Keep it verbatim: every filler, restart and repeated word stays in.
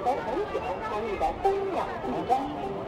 很喜欢参与的飞鸟竞争。